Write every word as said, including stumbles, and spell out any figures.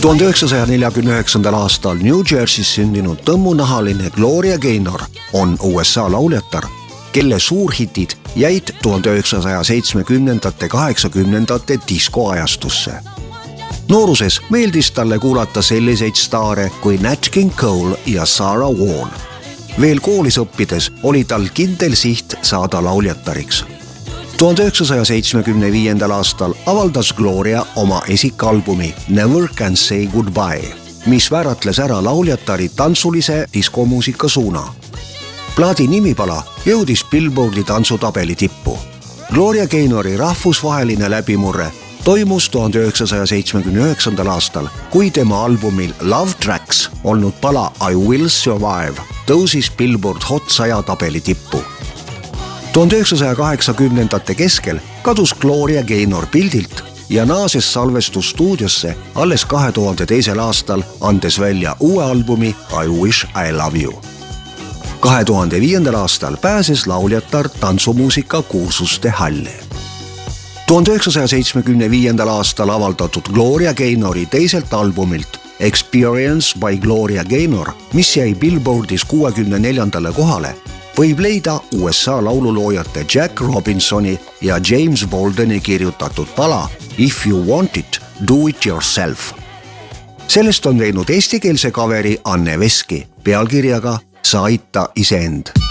tuhande üheksasaja neljakümne üheksandal aastal New Jersey's sündinud tõmmunahaline Gloria Gaynor on U S A lauljatar, kelle suurhitid jäid tuhande üheksasaja seitsmekümnendate kaheksakümnendate diskoajastusse. Nooruses meeldis talle kuulata selliseid staare kui Nat King Cole ja Sarah Vaughan. Veel koolis õppides oli tal kindel siht saada lauljatariks. tuhande üheksasaja seitsmekümne viiendal aastal avaldas Gloria oma esikalbumi Never Can Say Goodbye, mis vääratles ära lauljatari tantsulise diskomuusika suuna. Plaadi nimipala jõudis Billboardi tantsutabeli tippu. Gloria Gaynori rahvusvaheline läbimurre toimus tuhande üheksasaja seitsmekümne üheksandal aastal, kui tema albumil Love Tracks olnud pala I Will Survive tõusis Billboard Hot saja tabeli tippu. tuhande üheksasaja kaheksakümnendate keskel kadus Gloria Gaynor pildilt ja naases salvestusstuudiosse alles kahe tuhande teisel aastal, andes välja uue albumi I Wish I Love You. kahe tuhande viiendal aastal pääses lauljatar tantsumuusika kursuste halli. tuhande üheksasaja seitsmekümne viiendal aastal avaldatud Gloria Gaynori teiselt albumilt Experience by Gloria Gaynor, mis jäi Billboardis kuuekümne neljandale kohale, võib leida U S A laululoojate Jack Robinsoni ja James Baldwini kirjutatud pala If You Want It, Do It Yourself. Sellest on teinud eestikeelse kaveri Anne Veski pealkirjaga Sa aita iseend.